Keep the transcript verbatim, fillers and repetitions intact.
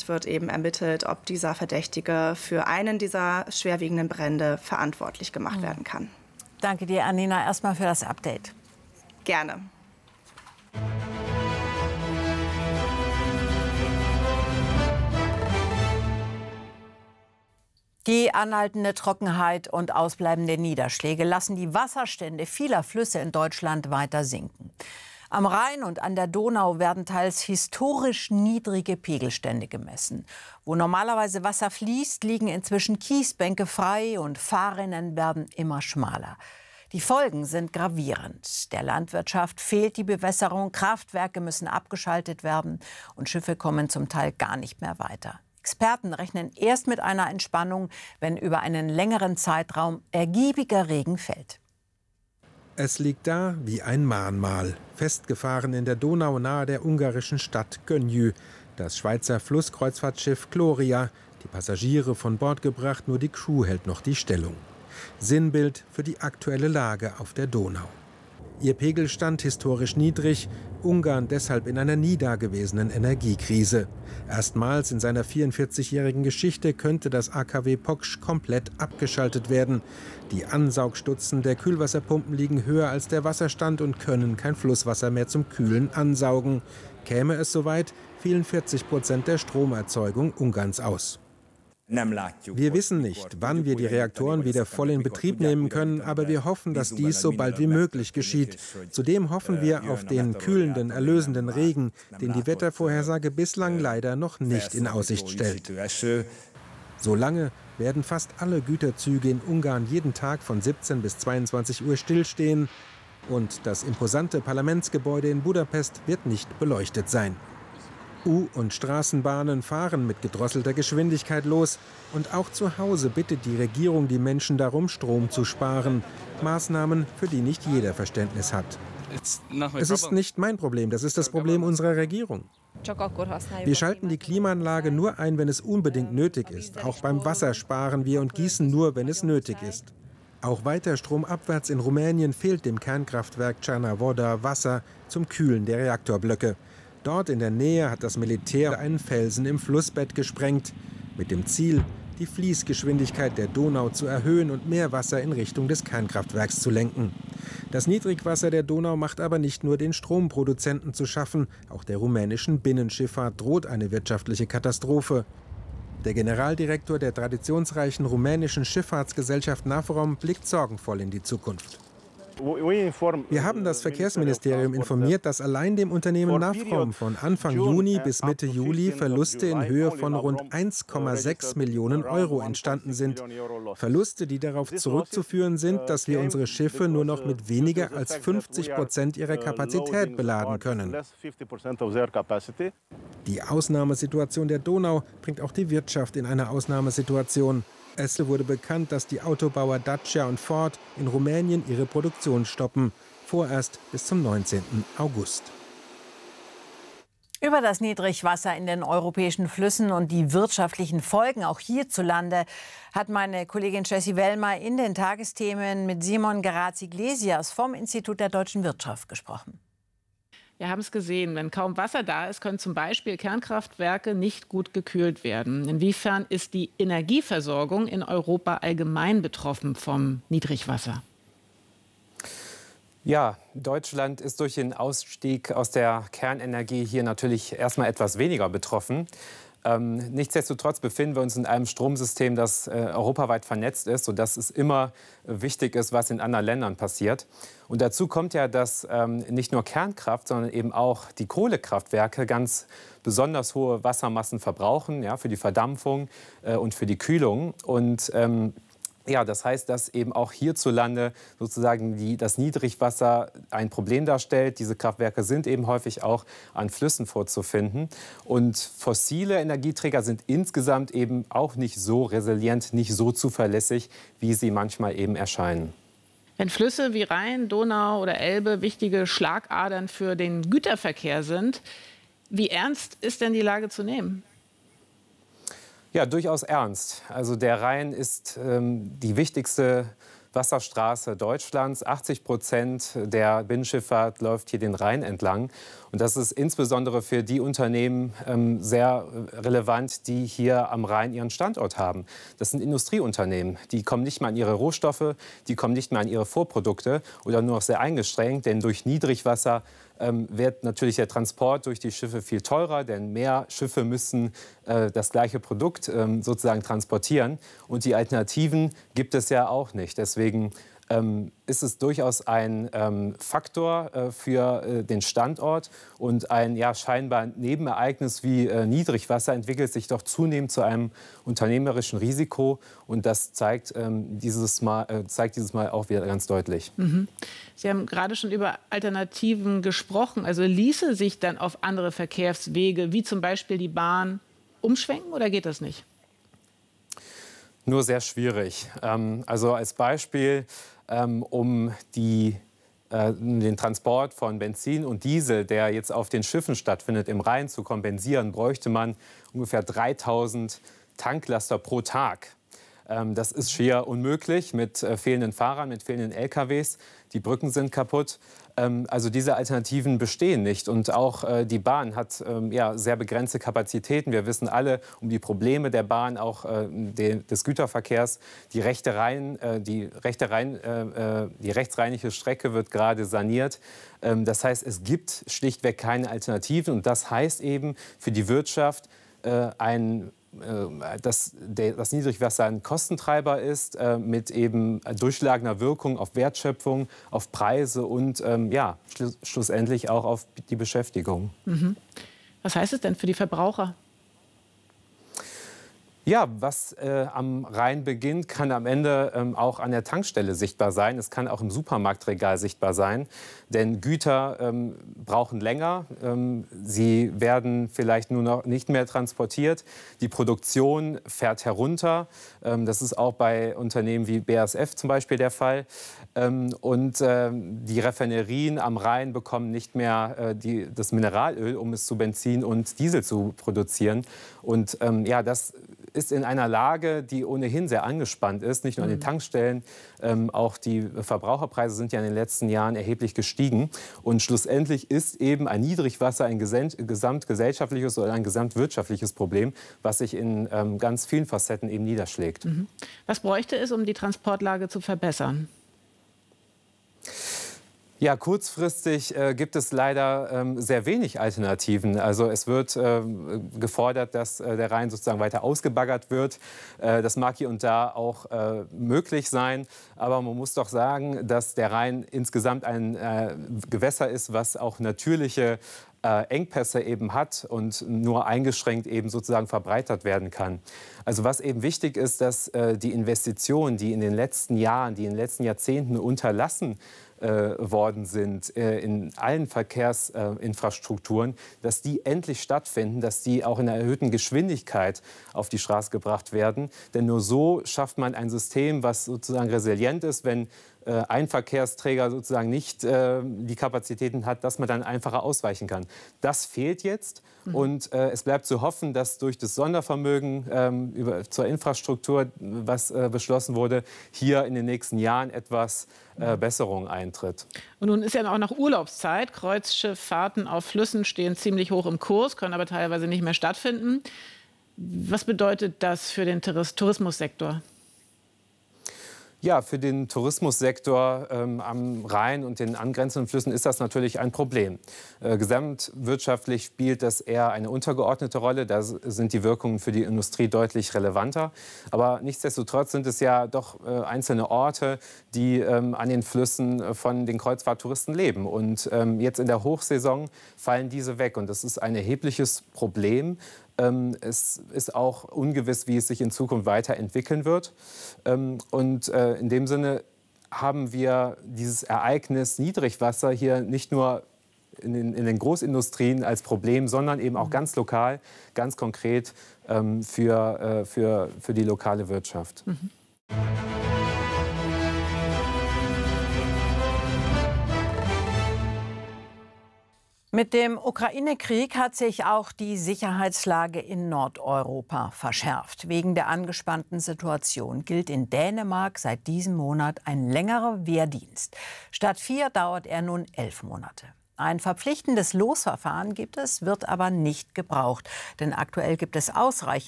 wird eben ermittelt, ob dieser Verdächtige für einen dieser schwerwiegenden Brände verantwortlich gemacht mhm. werden kann. Danke dir, Annina, erstmal für das Update. Gerne. Die anhaltende Trockenheit und ausbleibende Niederschläge lassen die Wasserstände vieler Flüsse in Deutschland weiter sinken. Am Rhein und an der Donau werden teils historisch niedrige Pegelstände gemessen. Wo normalerweise Wasser fließt, liegen inzwischen Kiesbänke frei und Fahrrinnen werden immer schmaler. Die Folgen sind gravierend. Der Landwirtschaft fehlt die Bewässerung, Kraftwerke müssen abgeschaltet werden und Schiffe kommen zum Teil gar nicht mehr weiter. Experten rechnen erst mit einer Entspannung, wenn über einen längeren Zeitraum ergiebiger Regen fällt. Es liegt da wie ein Mahnmal, festgefahren in der Donau nahe der ungarischen Stadt Könnyű. Das Schweizer Flusskreuzfahrtschiff Gloria, die Passagiere von Bord gebracht, nur die Crew hält noch die Stellung. Sinnbild für die aktuelle Lage auf der Donau. Ihr Pegelstand historisch niedrig, Ungarn deshalb in einer nie dagewesenen Energiekrise. Erstmals in seiner vierundvierzigjährigen Geschichte könnte das A K W Poksch komplett abgeschaltet werden. Die Ansaugstutzen der Kühlwasserpumpen liegen höher als der Wasserstand und können kein Flusswasser mehr zum Kühlen ansaugen. Käme es soweit, fielen vierzig Prozent der Stromerzeugung Ungarns aus. Wir wissen nicht, wann wir die Reaktoren wieder voll in Betrieb nehmen können, aber wir hoffen, dass dies so bald wie möglich geschieht. Zudem hoffen wir auf den kühlenden, erlösenden Regen, den die Wettervorhersage bislang leider noch nicht in Aussicht stellt. Solange werden fast alle Güterzüge in Ungarn jeden Tag von siebzehn bis zweiundzwanzig Uhr stillstehen und das imposante Parlamentsgebäude in Budapest wird nicht beleuchtet sein. U- und Straßenbahnen fahren mit gedrosselter Geschwindigkeit los. Und auch zu Hause bittet die Regierung die Menschen darum, Strom zu sparen. Maßnahmen, für die nicht jeder Verständnis hat. Es ist nicht mein Problem, das ist das Problem unserer Regierung. Wir schalten die Klimaanlage nur ein, wenn es unbedingt nötig ist. Auch beim Wasser sparen wir und gießen nur, wenn es nötig ist. Auch weiter stromabwärts in Rumänien fehlt dem Kernkraftwerk Cernavodă Wasser zum Kühlen der Reaktorblöcke. Dort in der Nähe hat das Militär einen Felsen im Flussbett gesprengt, mit dem Ziel, die Fließgeschwindigkeit der Donau zu erhöhen und mehr Wasser in Richtung des Kernkraftwerks zu lenken. Das Niedrigwasser der Donau macht aber nicht nur den Stromproduzenten zu schaffen, auch der rumänischen Binnenschifffahrt droht eine wirtschaftliche Katastrophe. Der Generaldirektor der traditionsreichen rumänischen Schifffahrtsgesellschaft Navrom blickt sorgenvoll in die Zukunft. Wir haben das Verkehrsministerium informiert, dass allein dem Unternehmen Navrom von Anfang Juni bis Mitte Juli Verluste in Höhe von rund eins Komma sechs Millionen Euro entstanden sind. Verluste, die darauf zurückzuführen sind, dass wir unsere Schiffe nur noch mit weniger als fünfzig Prozent ihrer Kapazität beladen können. Die Ausnahmesituation der Donau bringt auch die Wirtschaft in eine Ausnahmesituation. Es wurde bekannt, dass die Autobauer Dacia und Ford in Rumänien ihre Produktion stoppen, vorerst bis zum neunzehnten August. Über das Niedrigwasser in den europäischen Flüssen und die wirtschaftlichen Folgen auch hierzulande hat meine Kollegin Jessie Wellmer in den Tagesthemen mit Simon Geraci-Iglesias vom Institut der deutschen Wirtschaft gesprochen. Wir haben es gesehen, wenn kaum Wasser da ist, können zum Beispiel Kernkraftwerke nicht gut gekühlt werden. Inwiefern ist die Energieversorgung in Europa allgemein betroffen vom Niedrigwasser? Ja, Deutschland ist durch den Ausstieg aus der Kernenergie hier natürlich erstmal etwas weniger betroffen. Ähm, nichtsdestotrotz befinden wir uns in einem Stromsystem, das äh, europaweit vernetzt ist, sodass es immer äh, wichtig ist, was in anderen Ländern passiert. Und dazu kommt ja, dass ähm, nicht nur Kernkraft, sondern eben auch die Kohlekraftwerke ganz besonders hohe Wassermassen verbrauchen, ja, für die Verdampfung äh, und für die Kühlung. Und ähm, Ja, das heißt, dass eben auch hierzulande sozusagen die, das Niedrigwasser ein Problem darstellt. Diese Kraftwerke sind eben häufig auch an Flüssen vorzufinden. Und fossile Energieträger sind insgesamt eben auch nicht so resilient, nicht so zuverlässig, wie sie manchmal eben erscheinen. Wenn Flüsse wie Rhein, Donau oder Elbe wichtige Schlagadern für den Güterverkehr sind, wie ernst ist denn die Lage zu nehmen? Ja, durchaus ernst. Also der Rhein ist ähm, die wichtigste Wasserstraße Deutschlands. achtzig Prozent der Binnenschifffahrt läuft hier den Rhein entlang. Und das ist insbesondere für die Unternehmen ähm, sehr relevant, die hier am Rhein ihren Standort haben. Das sind Industrieunternehmen. Die kommen nicht mehr an ihre Rohstoffe, die kommen nicht mehr an ihre Vorprodukte oder nur noch sehr eingeschränkt. Denn durch Niedrigwasser ähm, wird natürlich der Transport durch die Schiffe viel teurer. Denn mehr Schiffe müssen äh, das gleiche Produkt ähm, sozusagen transportieren. Und die Alternativen gibt es ja auch nicht. Deswegen ähm, ist es durchaus ein ähm, Faktor äh, für äh, den Standort. Und ein ja, scheinbar Nebenereignis wie äh, Niedrigwasser entwickelt sich doch zunehmend zu einem unternehmerischen Risiko. Und das zeigt, ähm, dieses Mal, äh, zeigt dieses Mal auch wieder ganz deutlich. Mhm. Sie haben gerade schon über Alternativen gesprochen. Also ließe sich dann auf andere Verkehrswege, wie zum Beispiel die Bahn, umschwenken oder geht das nicht? Nur sehr schwierig. Ähm, also als Beispiel, ähm, um die, äh, den Transport von Benzin und Diesel, der jetzt auf den Schiffen stattfindet, im Rhein zu kompensieren, bräuchte man ungefähr dreitausend Tanklaster pro Tag. Ähm, das ist schier unmöglich mit äh, fehlenden Fahrern, mit fehlenden L K Ws. Die Brücken sind kaputt. Ähm, also diese Alternativen bestehen nicht. Und auch äh, die Bahn hat ähm, ja, sehr begrenzte Kapazitäten. Wir wissen alle um die Probleme der Bahn, auch äh, de, des Güterverkehrs. Die, rechte Rhein, äh, die, rechte Rhein, äh, die rechtsrheinische Strecke wird gerade saniert. Ähm, das heißt, es gibt schlichtweg keine Alternativen. Und das heißt eben für die Wirtschaft äh, ein Dass das Niedrigwasser ein Kostentreiber ist, äh, mit eben durchschlagender Wirkung auf Wertschöpfung, auf Preise und ähm, ja, schlu schlussendlich auch auf die Beschäftigung. Mhm. Was heißt es denn für die Verbraucher? Ja, was äh, am Rhein beginnt, kann am Ende ähm, auch an der Tankstelle sichtbar sein. Es kann auch im Supermarktregal sichtbar sein. Denn Güter ähm, brauchen länger. Ähm, sie werden vielleicht nur noch nicht mehr transportiert. Die Produktion fährt herunter. Ähm, das ist auch bei Unternehmen wie B A S F zum Beispiel der Fall. Ähm, und ähm, die Raffinerien am Rhein bekommen nicht mehr äh, die, das Mineralöl, um es zu Benzin und Diesel zu produzieren. Und ähm, ja, das ist in einer Lage, die ohnehin sehr angespannt ist, nicht nur an den Tankstellen, ähm, auch die Verbraucherpreise sind ja in den letzten Jahren erheblich gestiegen. Und schlussendlich ist eben ein Niedrigwasser ein gesamtgesellschaftliches oder ein gesamtwirtschaftliches Problem, was sich in ähm, ganz vielen Facetten eben niederschlägt. Mhm. Was bräuchte es, um die Transportlage zu verbessern? Ja, kurzfristig äh, gibt es leider ähm, sehr wenig Alternativen. Also es wird äh, gefordert, dass äh, der Rhein sozusagen weiter ausgebaggert wird. Äh, das mag hier und da auch äh, möglich sein. Aber man muss doch sagen, dass der Rhein insgesamt ein äh, Gewässer ist, was auch natürliche Äh, Engpässe eben hat und nur eingeschränkt eben sozusagen verbreitert werden kann. Also was eben wichtig ist, dass äh, die Investitionen, die in den letzten Jahren, die in den letzten Jahrzehnten unterlassen äh, worden sind äh, in allen Verkehrsinfrastrukturen, äh, dass die endlich stattfinden, dass die auch in einer erhöhten Geschwindigkeit auf die Straße gebracht werden. Denn nur so schafft man ein System, was sozusagen resilient ist, wenn ein Verkehrsträger sozusagen nicht äh, die Kapazitäten hat, dass man dann einfacher ausweichen kann. Das fehlt jetzt. Mhm. Und äh, es bleibt zu hoffen, dass durch das Sondervermögen ähm, über, zur Infrastruktur, was äh, beschlossen wurde, hier in den nächsten Jahren etwas äh, Besserung eintritt. Und nun ist ja auch noch Urlaubszeit. Kreuzschifffahrten auf Flüssen stehen ziemlich hoch im Kurs, können aber teilweise nicht mehr stattfinden. Was bedeutet das für den Tourismussektor? Ja, für den Tourismussektor ähm, am Rhein und den angrenzenden Flüssen ist das natürlich ein Problem. Äh, gesamtwirtschaftlich spielt das eher eine untergeordnete Rolle. Da sind die Wirkungen für die Industrie deutlich relevanter. Aber nichtsdestotrotz sind es ja doch äh, einzelne Orte, die ähm, an den Flüssen äh, von den Kreuzfahrttouristen leben. Und ähm, jetzt in der Hochsaison fallen diese weg. Und das ist ein erhebliches Problem. Es ist auch ungewiss, wie es sich in Zukunft weiterentwickeln wird. Und in dem Sinne haben wir dieses Ereignis Niedrigwasser hier nicht nur in den, in den Großindustrien als Problem, sondern eben auch ganz lokal, ganz konkret für, für, für die lokale Wirtschaft. Mhm. Mit dem Ukraine-Krieg hat sich auch die Sicherheitslage in Nordeuropa verschärft. Wegen der angespannten Situation gilt in Dänemark seit diesem Monat ein längerer Wehrdienst. Statt vier dauert er nun elf Monate. Ein verpflichtendes Losverfahren gibt es, wird aber nicht gebraucht. Denn aktuell gibt es ausreichend